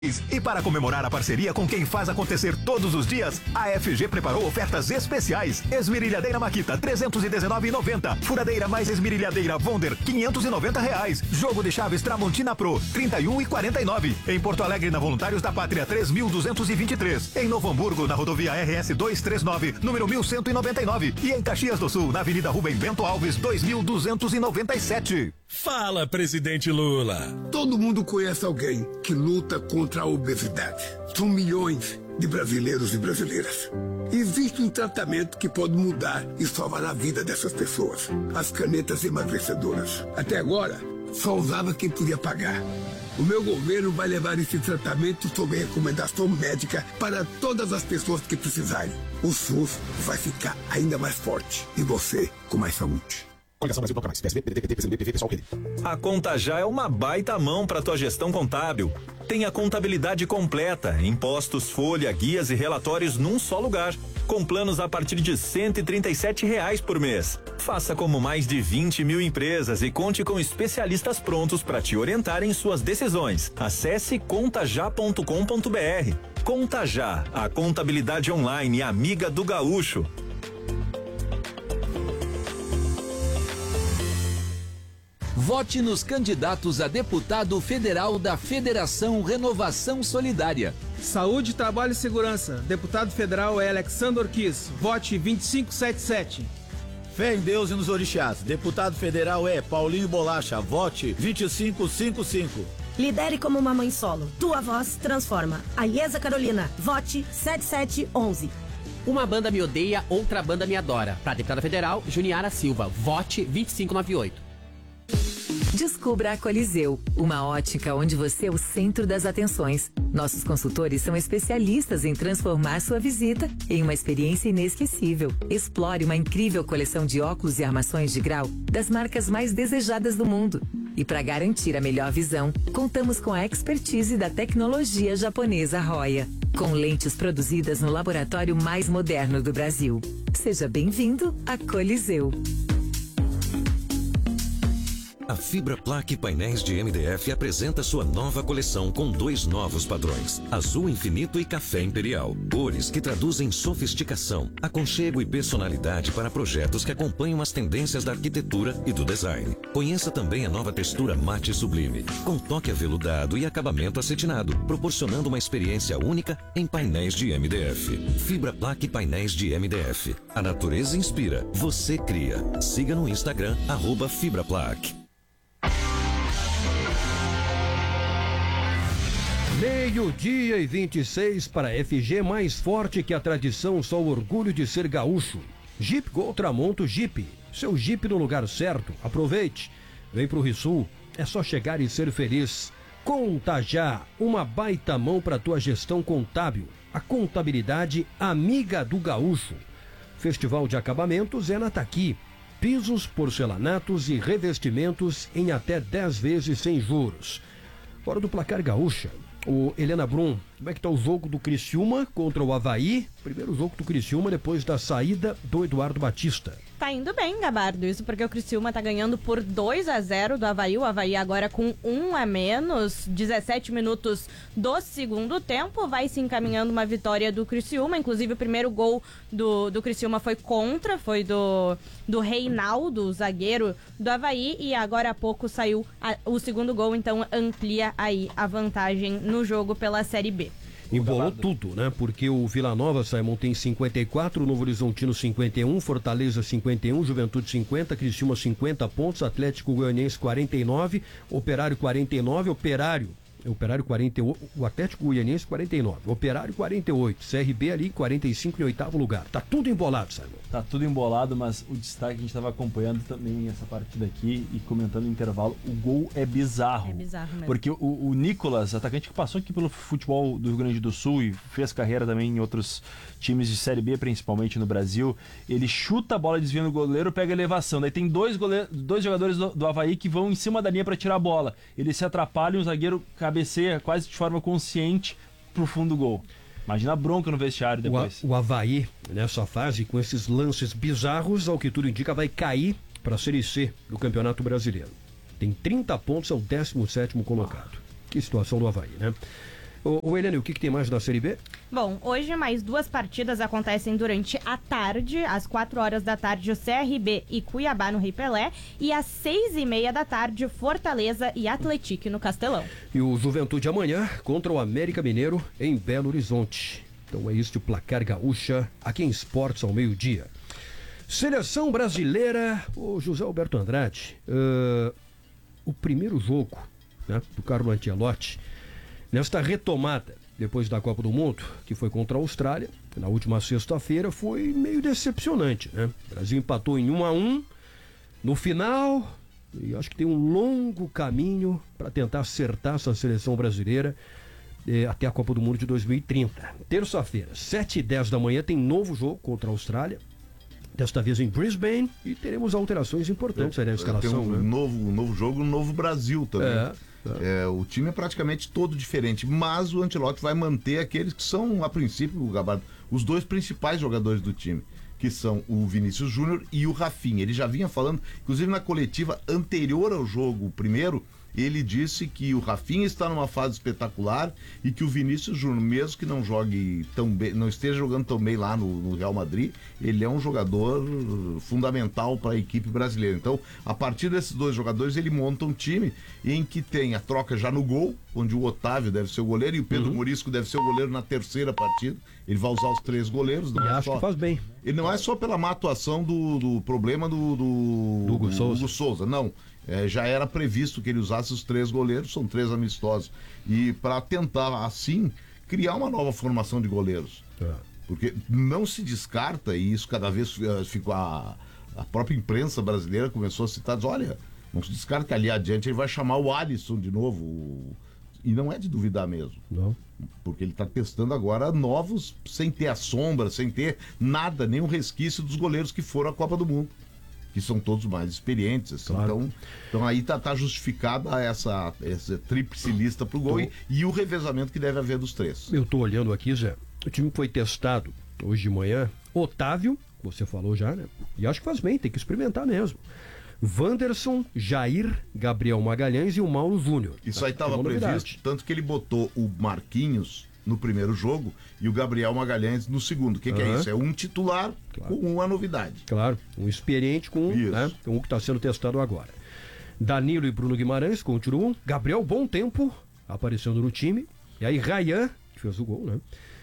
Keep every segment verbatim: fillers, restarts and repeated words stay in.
E para comemorar a parceria com quem faz acontecer todos os dias, a F G preparou ofertas especiais. Esmerilhadeira Makita trezentos e dezenove reais e noventa centavos. Furadeira mais esmerilhadeira Wonder quinhentos e noventa reais. Jogo de chaves Tramontina Pro trinta e um reais e quarenta e nove centavos. Em Porto Alegre, na Voluntários da Pátria três mil duzentos e vinte e três. Em Novo Hamburgo, na rodovia R S duzentos e trinta e nove, número mil cento e noventa e nove. E em Caxias do Sul, na Avenida Rubem Bento Alves dois mil duzentos e noventa e sete. Fala, presidente Lula. Todo mundo conhece alguém que luta contra a obesidade. São milhões de brasileiros e brasileiras. Existe um tratamento que pode mudar e salvar a vida dessas pessoas. As canetas emagrecedoras. Até agora, só usava quem podia pagar. O meu governo vai levar esse tratamento sob recomendação médica para todas as pessoas que precisarem. O SUS vai ficar ainda mais forte e você com mais saúde. A Conta Já é uma baita mão para tua gestão contábil. Tem a contabilidade completa, impostos, folha, guias e relatórios num só lugar, com planos a partir de cento e trinta e sete reais por mês. Faça como mais de vinte mil empresas e conte com especialistas prontos para te orientar em suas decisões. Acesse conta já ponto com ponto br. Conta Já, a contabilidade online amiga do gaúcho. Vote nos candidatos a deputado federal da Federação Renovação Solidária. Saúde, Trabalho e Segurança. Deputado federal é Alexandre Orquiz. Vote vinte e cinco setenta e sete. Fé em Deus e nos orixás. Deputado federal é Paulinho Bolacha. Vote vinte e cinco cinquenta e cinco. Lidere como uma mãe solo. Tua voz transforma. Aiesa Carolina. Vote setenta e sete onze. Uma banda me odeia, outra banda me adora. Para deputada federal, Juniara Silva. Vote vinte e cinco noventa e oito. Descubra a Coliseu, uma ótica onde você é o centro das atenções. Nossos consultores são especialistas em transformar sua visita em uma experiência inesquecível. Explore uma incrível coleção de óculos e armações de grau das marcas mais desejadas do mundo. E para garantir a melhor visão, contamos com a expertise da tecnologia japonesa Roya, com lentes produzidas no laboratório mais moderno do Brasil. Seja bem-vindo a Coliseu. A Fibra Plaque Painéis de M D F apresenta sua nova coleção com dois novos padrões, azul infinito e café imperial. Cores que traduzem sofisticação, aconchego e personalidade para projetos que acompanham as tendências da arquitetura e do design. Conheça também a nova textura mate sublime, com toque aveludado e acabamento acetinado, proporcionando uma experiência única em painéis de M D F. Fibra Plaque Painéis de M D F. A natureza inspira, você cria. Siga no Instagram, arroba Fibra Plaque. Meio-dia e vinte e seis para a F G, mais forte que a tradição, só o orgulho de ser gaúcho. Jeep Gol Tramonto Jeep. Seu Jeep no lugar certo. Aproveite. Vem pro Rissul. É só chegar e ser feliz. Conta Já, uma baita mão para tua gestão contábil. A contabilidade amiga do gaúcho. Festival de Acabamentos é na Taqui. Pisos, porcelanatos e revestimentos em até dez vezes sem juros. Fora do placar gaúcha. O Helena Brum, como é que tá o jogo do Criciúma contra o Avaí? Primeiro jogo do Criciúma depois da saída do Eduardo Batista. Tá indo bem, Gabardo, isso porque o Criciúma tá ganhando por dois a zero do Avaí, o Avaí agora com um a menos, dezessete minutos do segundo tempo, vai se encaminhando uma vitória do Criciúma, inclusive o primeiro gol do, do Criciúma foi contra, foi do, do Reinaldo, o zagueiro do Avaí, e agora há pouco saiu a, o segundo gol, então amplia aí a vantagem no jogo pela Série B. Embolou tudo, né? Porque o Vila Nova, Simon, tem cinquenta e quatro, o Novo Horizontino cinquenta e um, Fortaleza cinquenta e um, Juventude cinquenta, Criciúma cinquenta pontos, Atlético Goianiense quarenta e nove, Operário quarenta e nove, Operário, Operário quarenta e oito, o Atlético Goianiense quarenta e nove, Operário quarenta e oito, C R B ali quarenta e cinco em oitavo lugar. Tá tudo embolado, Simon. Tá tudo embolado, mas o destaque a gente estava acompanhando também essa partida aqui e comentando no intervalo, o gol é bizarro. É bizarro mesmo. Porque o, o Nicolas, atacante que passou aqui pelo futebol do Rio Grande do Sul e fez carreira também em outros times de Série B, principalmente no Brasil, ele chuta a bola desviando o goleiro, pega a elevação. Daí tem dois, goleiro, dois jogadores do, do Avaí que vão em cima da linha para tirar a bola. Ele se atrapalha e o zagueiro cabeceia quase de forma consciente pro fundo do gol. Imagina a bronca no vestiário depois. O, o Avaí, nessa fase, com esses lances bizarros, ao que tudo indica, vai cair para a Série C do Campeonato Brasileiro. Tem trinta pontos, é o décimo sétimo colocado. Que situação do Avaí, né? Ô, ô Helene, o que, que tem mais na Série B? Bom, hoje mais duas partidas acontecem durante a tarde. Às quatro horas da tarde, o C R B e Cuiabá no Rei Pelé. E às seis e meia da tarde, Fortaleza e Atlético no Castelão. E o Juventude amanhã contra o América Mineiro em Belo Horizonte. Então é isso, o placar gaúcha aqui em Esportes ao meio-dia. Seleção brasileira, o José Alberto Andrade, uh, o primeiro jogo, né, do Carlo Ancelotti, nesta retomada, depois da Copa do Mundo, que foi contra a Austrália, na última sexta-feira, foi meio decepcionante, né? O Brasil empatou em um a um, no final, e acho que tem um longo caminho para tentar acertar essa seleção brasileira eh, até a Copa do Mundo de dois mil e trinta. Terça-feira, sete e dez da manhã, tem novo jogo contra a Austrália, desta vez em Brisbane, e teremos alterações importantes aí na escalação. Tem um, né? novo, um novo jogo, um novo Brasil também. É. É, o time é praticamente todo diferente, mas o Ancelotti vai manter aqueles que são, a princípio, o Gabardo, os dois principais jogadores do time, que são o Vinícius Júnior e o Rafinha. Ele já vinha falando, inclusive na coletiva anterior ao jogo, o primeiro, ele disse que o Rafinha está numa fase espetacular e que o Vinícius Júnior, mesmo que não jogue tão bem, não esteja jogando tão bem lá no, no Real Madrid, ele é um jogador fundamental para a equipe brasileira. Então, a partir desses dois jogadores, ele monta um time em que tem a troca já no gol, onde o Otávio deve ser o goleiro e o Pedro uhum. Murisco deve ser o goleiro na terceira partida. Ele vai usar os três goleiros. Não e é acho só... que faz bem. Ele não é só pela má atuação do, do problema do, do, do Hugo do Souza. Hugo Souza, não. É, já era previsto que ele usasse os três goleiros, são três amistosos. E para tentar, assim, criar uma nova formação de goleiros. É. Porque não se descarta, e isso cada vez ficou a, a própria imprensa brasileira começou a citar, diz, olha, não se descarta que ali adiante ele vai chamar o Alisson de novo. O... E não é de duvidar mesmo. Não. Porque ele está testando agora novos, sem ter a sombra, sem ter nada, nenhum resquício dos goleiros que foram à Copa do Mundo, que são todos mais experientes. Assim. Claro. Então, então aí tá, tá justificada essa, essa tríplice lista pro gol tô... e, e o revezamento que deve haver dos três. Eu tô olhando aqui, Zé. O time foi testado hoje de manhã. Otávio, você falou já, né? E acho que faz bem, tem que experimentar mesmo. Wanderson, Jair, Gabriel Magalhães e o Mauro Júnior. Isso aí estava previsto, tanto que ele botou o Marquinhos no primeiro jogo e o Gabriel Magalhães no segundo. O que, que uhum. é isso? É um titular claro. com uma novidade. Claro, um experiente com né, um que está sendo testado agora. Danilo e Bruno Guimarães continuam. Gabriel Bom Tempo aparecendo no time. E aí Ryan, que fez o gol, né?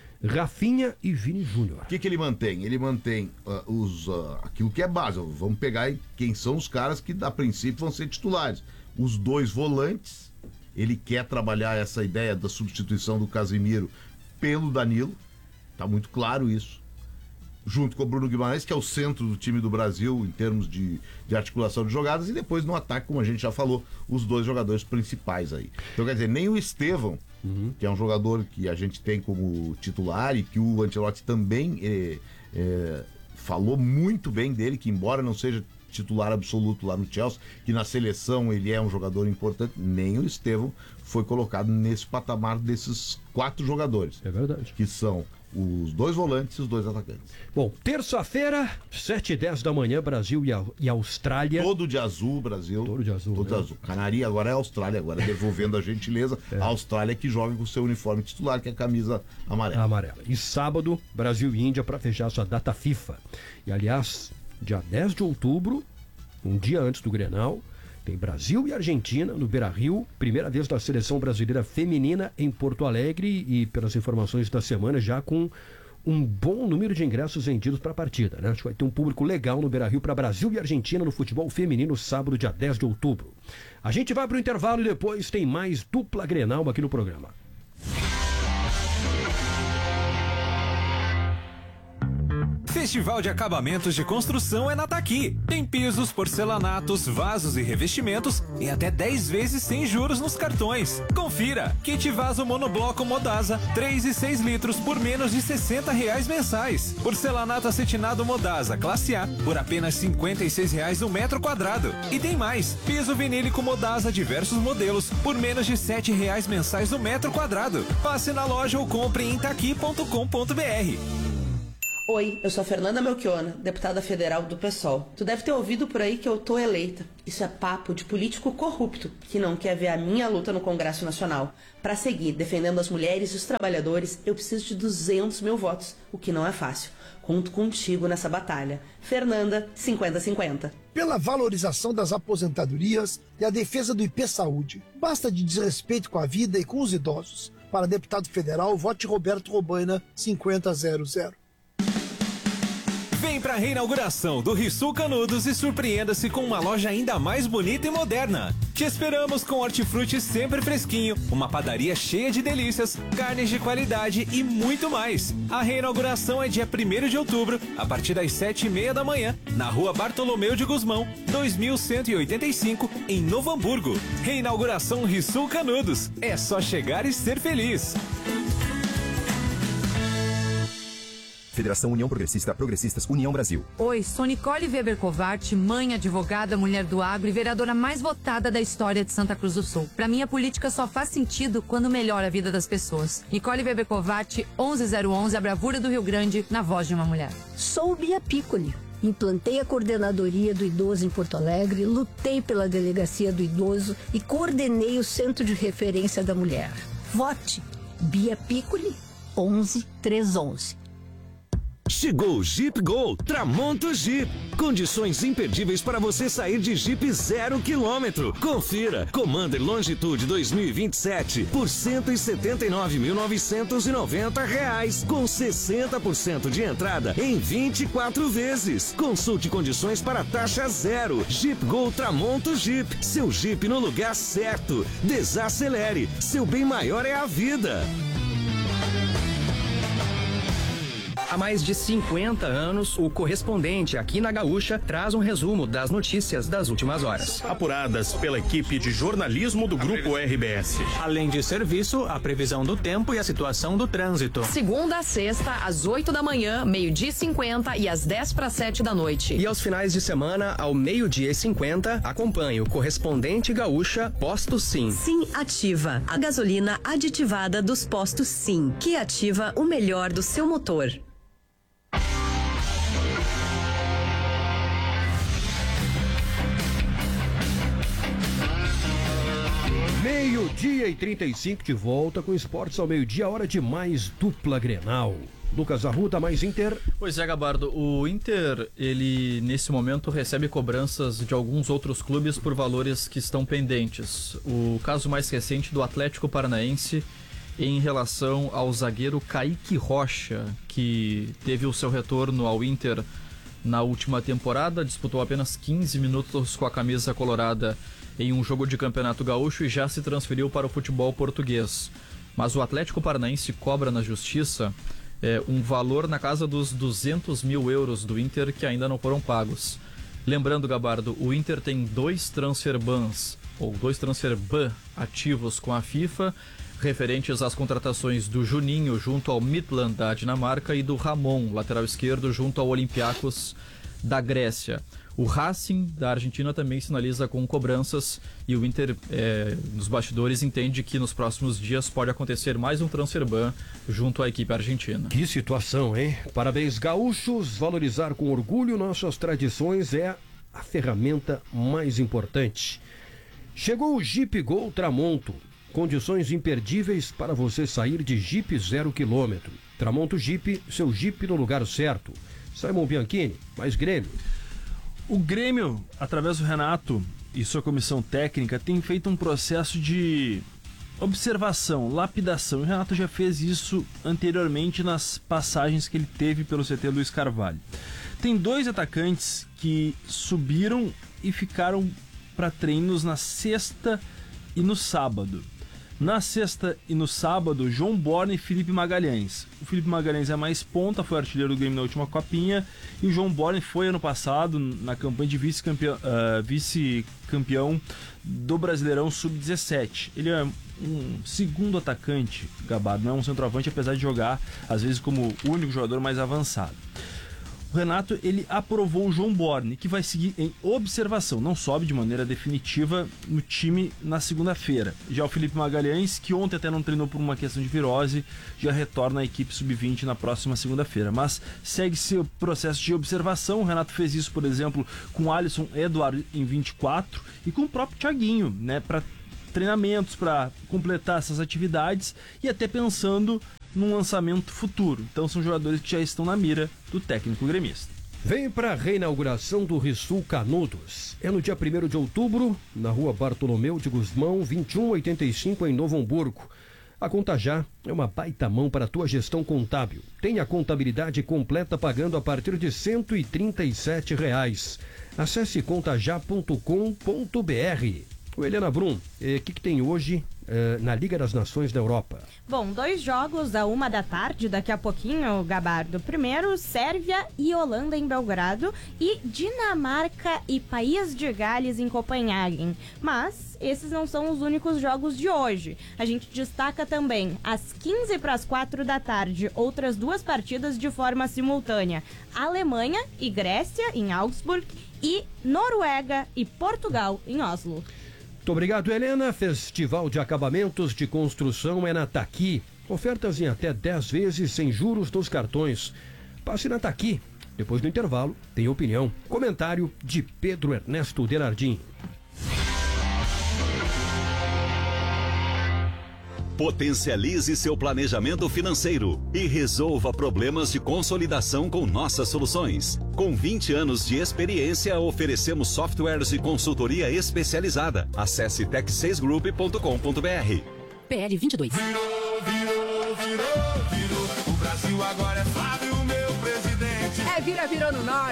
Rafinha e Vini Júnior. O que, que ele mantém? Ele mantém uh, os, uh, aquilo que é base. Vamos pegar quem são os caras que a princípio vão ser titulares. Os dois volantes. Ele quer trabalhar essa ideia da substituição do Casemiro pelo Danilo. Tá muito claro isso. Junto com o Bruno Guimarães, que é o centro do time do Brasil em termos de, de articulação de jogadas. E depois no ataque, como a gente já falou, os dois jogadores principais aí. Então quer dizer, nem o Estevão, uhum. que é um jogador que a gente tem como titular e que o Ancelotti também é, é, falou muito bem dele, que embora não seja titular absoluto lá no Chelsea, que na seleção ele é um jogador importante, nem o Estevão foi colocado nesse patamar desses quatro jogadores. É verdade. Que são os dois volantes e os dois atacantes. Bom, terça-feira, sete e dez da manhã, Brasil e, a, e Austrália. Todo de azul, Brasil. Todo de azul. Todo né? de azul. Canaria agora é a Austrália, agora devolvendo a gentileza. É. A Austrália que joga com o seu uniforme titular, que é a camisa amarela. Amarela. E sábado, Brasil e Índia para fechar sua data FIFA. E aliás, dia dez de outubro, um dia antes do Grenal, tem Brasil e Argentina no Beira-Rio, primeira vez da seleção brasileira feminina em Porto Alegre e, pelas informações da semana, já com um bom número de ingressos vendidos para a partida, né? Acho que vai ter um público legal no Beira-Rio para Brasil e Argentina no futebol feminino, sábado, dia dez de outubro. A gente vai para o intervalo e depois tem mais dupla Grenal aqui no programa. Festival de Acabamentos de Construção é na Taqui. Tem pisos, porcelanatos, vasos e revestimentos e até dez vezes sem juros nos cartões. Confira! Kit vaso monobloco Modasa, três e seis litros por menos de sessenta reais mensais. Porcelanato acetinado Modasa, classe A, por apenas cinquenta e seis reais o metro quadrado. E tem mais! Piso vinílico Modasa, diversos modelos, por menos de sete reais mensais o metro quadrado. Passe na loja ou compre em taqui ponto com ponto br. Oi, eu sou a Fernanda Melchiona, deputada federal do PSOL. Tu deve ter ouvido por aí que eu tô eleita. Isso é papo de político corrupto, que não quer ver a minha luta no Congresso Nacional. Para seguir defendendo as mulheres e os trabalhadores, eu preciso de duzentos mil votos, o que não é fácil. Conto contigo nessa batalha. Fernanda, cinquenta cinquenta. Pela valorização das aposentadorias e a defesa do I P Saúde. Basta de desrespeito com a vida e com os idosos. Para deputado federal, vote Roberto Robaina, cinquenta zero zero. Vem pra reinauguração do Rissul Canudos e surpreenda-se com uma loja ainda mais bonita e moderna. Te esperamos com hortifruti sempre fresquinho, uma padaria cheia de delícias, carnes de qualidade e muito mais. A reinauguração é dia primeiro de outubro, a partir das sete e meia da manhã, na rua Bartolomeu de Gusmão, dois mil cento e oitenta e cinco, em Novo Hamburgo. Reinauguração Rissul Canudos. É só chegar e ser feliz. Federação União Progressista, Progressistas, União Brasil. Oi, sou Nicole Weber Covart, mãe, advogada, mulher do agro e vereadora mais votada da história de Santa Cruz do Sul. Pra mim, a política só faz sentido quando melhora a vida das pessoas. Nicole Weber Covart, onze zero onze, a bravura do Rio Grande, na voz de uma mulher. Sou Bia Piccoli. Implantei a coordenadoria do idoso em Porto Alegre, lutei pela delegacia do idoso e coordenei o Centro de Referência da Mulher. Vote Bia Piccoli, onze três onze. Chegou o Jeep Gol Tramonto Jeep. Condições imperdíveis para você sair de Jeep zero quilômetro. Confira. Commander Longitude dois mil e vinte e sete por cento e setenta e nove mil novecentos e noventa reais, com sessenta por cento de entrada em vinte e quatro vezes. Consulte condições para taxa zero. Jeep Gol Tramonto Jeep. Seu Jeep no lugar certo. Desacelere. Seu bem maior é a vida. Há mais de cinquenta anos, o Correspondente aqui na Gaúcha traz um resumo das notícias das últimas horas. Apuradas pela equipe de jornalismo do Grupo R B S. Além de serviço, a previsão do tempo e a situação do trânsito. Segunda a sexta, às oito da manhã, meio-dia e cinquenta e às dez para sete da noite. E aos finais de semana, ao meio-dia e cinquenta, acompanhe o Correspondente Gaúcha Posto Sim. Sim Ativa, a gasolina aditivada dos postos Sim, que ativa o melhor do seu motor. Meio-dia e trinta e cinco de volta com esportes ao meio-dia, hora de mais dupla Grenal. Lucas Arruda, mais Inter. Pois é, Gabardo, o Inter, ele nesse momento recebe cobranças de alguns outros clubes por valores que estão pendentes. O caso mais recente do Atlético Paranaense em relação ao zagueiro Kaique Rocha, que teve o seu retorno ao Inter na última temporada, disputou apenas quinze minutos com a camisa colorada em um jogo de Campeonato Gaúcho e já se transferiu para o futebol português. Mas o Atlético Paranaense cobra na justiça é, um valor na casa dos duzentos mil euros do Inter que ainda não foram pagos. Lembrando, Gabardo, o Inter tem dois transfer bans, ou dois transfer ban ativos com a FIFA, referentes às contratações do Juninho junto ao Midland da Dinamarca e do Ramon, lateral esquerdo, junto ao Olympiacos da Grécia. O Racing da Argentina também sinaliza com cobranças e o Inter, é, nos bastidores, entende que nos próximos dias pode acontecer mais um transfer ban junto à equipe argentina. Que situação, hein? Parabéns, gaúchos. Valorizar com orgulho nossas tradições é a ferramenta mais importante. Chegou o Jeep Gol Tramonto. Condições imperdíveis para você sair de Jeep zero quilômetro. Tramonto Jeep, seu Jeep no lugar certo. Simon Bianchini, mais Grêmio. O Grêmio, através do Renato e sua comissão técnica, tem feito um processo de observação, lapidação. O Renato já fez isso anteriormente nas passagens que ele teve pelo C T Luiz Carvalho. Tem dois atacantes que subiram e ficaram para treinos na sexta e no sábado. Na sexta e no sábado, João Borne e Felipe Magalhães. O Felipe Magalhães é mais ponta, foi artilheiro do Grêmio na última copinha. E o João Borne foi ano passado na campanha de vice-campeão, uh, vice-campeão do Brasileirão sub dezessete. Ele é um segundo atacante, Gabardo, não é um centroavante, apesar de jogar às vezes como o único jogador mais avançado. O Renato, ele aprovou o João Borne, que vai seguir em observação, não sobe de maneira definitiva no time na segunda-feira. Já o Felipe Magalhães, que ontem até não treinou por uma questão de virose, já retorna à equipe sub vinte na próxima segunda-feira. Mas segue-se o processo de observação. O Renato fez isso, por exemplo, com o Alisson Eduardo em vinte e quatro e com o próprio Thiaguinho, né, para treinamentos, para completar essas atividades e até pensando num lançamento futuro. Então são jogadores que já estão na mira do técnico gremista. Vem para a reinauguração do Rissul Canudos. É no dia primeiro de outubro, na rua Bartolomeu de Guzmão, vinte e um oitenta e cinco, em Novo Hamburgo. A Contajá é uma baita mão para a tua gestão contábil. Tem a contabilidade completa pagando a partir de cento e trinta e sete reais. Acesse contajá ponto com ponto br. O Helena Brum, o eh, que, que tem hoje eh, na Liga das Nações da Europa? Bom, dois jogos à uma da tarde, daqui a pouquinho, Gabardo. Primeiro, Sérvia e Holanda em Belgrado e Dinamarca e País de Gales em Copenhague. Mas esses não são os únicos jogos de hoje. A gente destaca também, às quinze para as quatro da tarde, outras duas partidas de forma simultânea. Alemanha e Grécia em Augsburg e Noruega e Portugal em Oslo. Muito obrigado, Helena. Festival de Acabamentos de Construção é na Taqui. Ofertas em até dez vezes sem juros nos cartões. Passe na Taqui. Depois do intervalo, tem opinião. Comentário de Pedro Ernesto Denardim. Potencialize seu planejamento financeiro e resolva problemas de consolidação com nossas soluções. Com vinte anos de experiência, oferecemos softwares e consultoria especializada. Acesse tech seis group ponto com ponto br. P L vinte e dois. Virou, virou, virou, virou. O Brasil agora é Flávio, meu presidente. É vira, virou no norte.